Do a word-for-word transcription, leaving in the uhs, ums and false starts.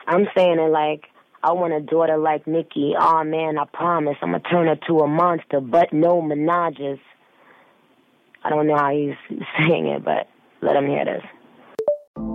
I'm saying it like, I want a daughter like Nikki. Oh, man, I promise. I'm going to turn her to a monster, but no menages. I don't know how he's saying it, but let him hear this.